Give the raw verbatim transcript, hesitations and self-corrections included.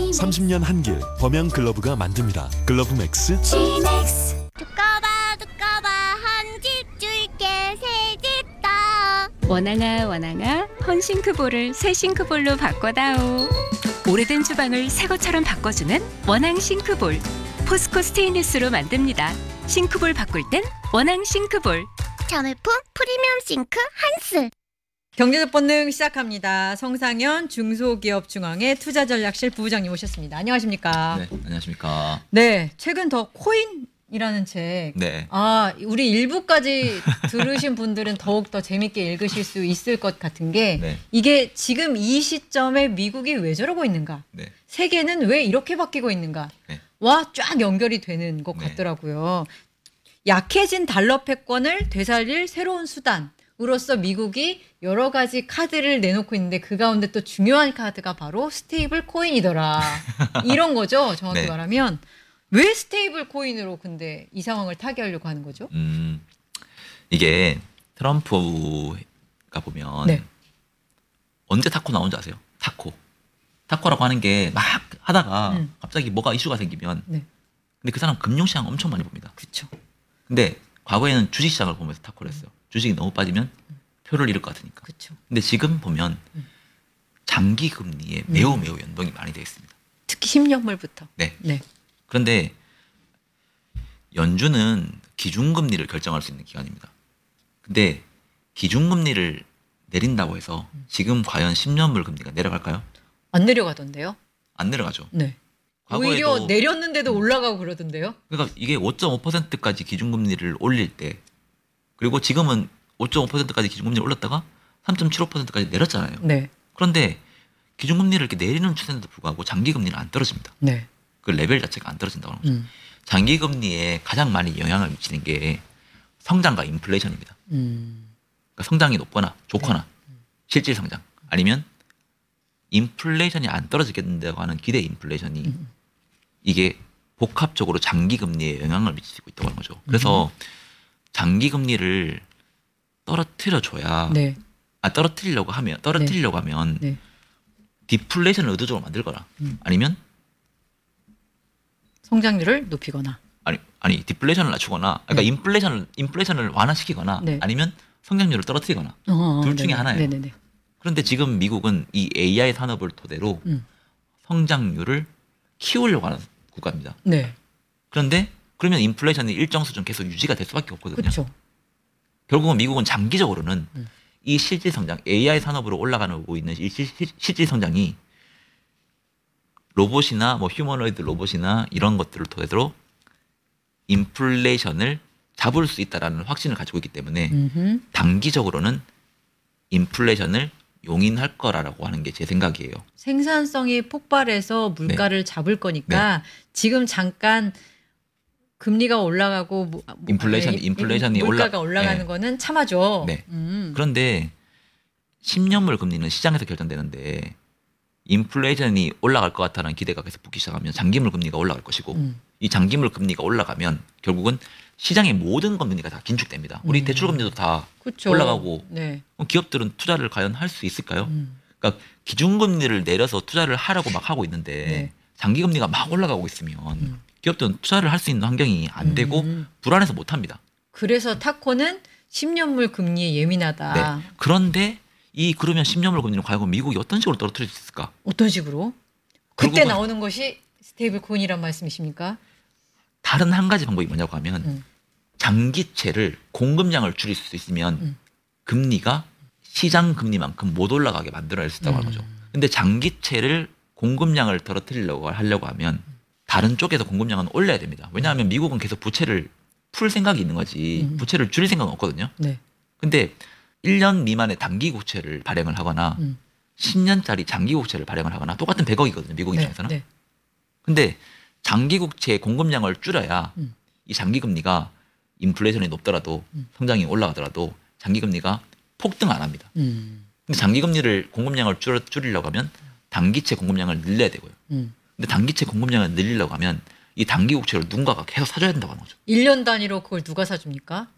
삼십 년 한길 범양 글러브가 만듭니다. 글러브 맥스. 두꺼봐 두꺼봐 한 집 줄게 새 집 다. 원앙아 원앙아 헌싱크볼을 새 싱크볼로 바꿔다오. 오래된 주방을 새 것처럼 바꿔주는 원앙 싱크볼. 포스코 스테인리스로 만듭니다. 싱크볼 바꿀 땐 원앙 싱크볼. 자매품 프리미엄 싱크 한스. 경제적 본능 시작합니다. 성상현 중소기업중앙회 투자전략실 부부장님 오셨습니다. 안녕하십니까? 네, 안녕하십니까. 네, 최근 더 코인이라는 책. 네. 아, 우리 일부까지 들으신 분들은 더욱 더 재밌게 읽으실 수 있을 것 같은 게 네. 이게 지금 이 시점에 미국이 왜 저러고 있는가? 네. 세계는 왜 이렇게 바뀌고 있는가? 네. 와, 쫙 연결이 되는 것 네. 같더라고요. 약해진 달러 패권을 되살릴 새로운 수단. 으로서 미국이 여러 가지 카드를 내놓고 있는데 그 가운데 또 중요한 카드가 바로 스테이블 코인이더라. 이런 거죠. 정확히 네. 말하면. 왜 스테이블 코인으로 근데 이 상황을 타개하려고 하는 거죠? 음, 이게 트럼프가 보면 네. 언제 타코 나온지 아세요? 타코. 타코라고 하는 게 막 하다가 음. 갑자기 뭐가 이슈가 생기면 네. 근데 그 사람 금융시장 엄청 많이 봅니다. 그렇죠. 근데 과거에는 주식시장을 보면서 타코를 했어요. 주식이 너무 빠지면 표를 잃을 것 같으니까. 그렇죠. 근데 지금 보면 장기 금리에 매우 매우 연동이 많이 되어 있습니다. 특히 십 년물부터. 네. 네. 그런데 연준은 기준금리를 결정할 수 있는 기관입니다. 근데 기준금리를 내린다고 해서 지금 과연 십 년물 금리가 내려갈까요? 안 내려가던데요? 안 내려가죠. 네. 과거에도 오히려 내렸는데도 올라가고 그러던데요? 그러니까 이게 오 점 오 퍼센트까지 기준금리를 올릴 때 그리고 지금은 오 점 오 퍼센트까지 기준금리를 올렸다가 삼 점 칠오 퍼센트까지 내렸잖아요. 네. 그런데 기준금리를 이렇게 내리는 추세인데도 불구하고 장기금리는 안 떨어집니다. 네. 그 레벨 자체가 안 떨어진다고 하는 거죠. 음. 장기금리에 가장 많이 영향을 미치는 게 성장과 인플레이션입니다. 음. 그러니까 성장이 높거나 좋거나 실질 성장 아니면 인플레이션이 안 떨어지겠는다고 하는 기대 인플레이션이 음. 이게 복합적으로 장기금리에 영향을 미치고 있다고 하는 거죠. 그래서 장기금리를 떨어뜨려줘야 네. 아 떨어뜨리려고 하면 떨어뜨리려고 하면 네. 디플레이션을 의도적으로 만들거나 음. 아니면 성장률을 높이거나. 아니 아니 디플레이션을 낮추거나 그러니까 네. 인플레이션을 인플레이션을 완화시키거나 네. 아니면 성장률을 떨어뜨리거나 어, 둘 중에 네네. 하나예요. 네네네. 그런데 지금 미국은 이 에이아이 산업을 토대로 음. 성장률을 키우려고 하는 국가입니다. 네. 그런데 그러면 인플레이션이 일정 수준 계속 유지가 될 수밖에 없거든요. 그렇죠. 결국은 미국은 장기적으로는 음. 이 실질 성장, 에이아이 산업으로 올라가고 있는 이 실, 실, 실질 성장이 로봇이나 뭐 휴머노이드 로봇이나 이런 것들을 토대로 인플레이션을 잡을 수 있다라는 확신을 가지고 있기 때문에 음흠. 단기적으로는 인플레이션을 용인할 거라고 하는 게 제 생각이에요. 생산성이 폭발해서 물가를 잡을 거니까 지금 잠깐 금리가 올라가고 뭐- 뭐- 인플레이션- 아니, 인플레이션이 물가가 올라- 올라가는 네. 거는 참아줘. 네. 음. 그런데 십 년물 금리는 시장에서 결정되는데 인플레이션이 올라갈 것 같다는 기대가 계속 붙기 시작하면 장기물 금리가 올라갈 것이고 음. 이 장기물 금리가 올라가면 결국은 시장의 모든 금리가 다 긴축됩니다. 우리 음. 대출 금리도 다 그쵸. 올라가고 네. 그럼 기업들은 투자를 과연 할 수 있을까요? 음. 그러니까 기준금리를 내려서 투자를 하라고 막 하고 있는데 네. 장기금리가 막 올라가고 있으면 음. 기업들은 투자를 할 수 있는 환경이 안 되고 음. 불안해서 못 합니다. 그래서 타코는 십 년물 금리에 예민하다. 네. 그런데 이 그러면 십 년물 금리는 과연 미국이 어떤 식으로 떨어뜨릴 수 있을까? 어떤 식으로? 그때 결국은- 나오는 것이 스테이블 코인이란 말씀이십니까? 다른 한 가지 방법이 뭐냐고 하면 음. 장기채를 공급량을 줄일 수 있으면 음. 금리가 시장 금리만큼 못 올라가게 만들어낼 수 있다고 하는 거죠. 근데 장기채를 공급량을 떨어뜨리려고 하려고 하면 다른 쪽에서 공급량은 올려야 됩니다. 왜냐하면 미국은 계속 부채를 풀 생각이 있는 거지 음. 부채를 줄일 생각은 없거든요. 네. 근데 일 년 미만의 단기 국채를 발행을 하거나 음. 십 년짜리 장기 국채를 발행을 하거나 똑같은 백억이거든요. 미국 네. 입장에서는. 네. 근데 장기 국채 공급량을 줄여야 음. 이 장기 금리가 인플레이션이 높더라도 음. 성장이 올라가더라도 장기 금리가 폭등 안 합니다. 음. 근데 장기 금리를 공급량을 줄, 줄이려고 하면 단기채 공급량을 늘려야 되고요. 음. 근데 단기채 공급량을 늘리려고 하면 이 단기 국채를 누군가가 계속 사줘야 된다고 하는 거죠. 일 년 단위로 그걸 누가 사줍니까?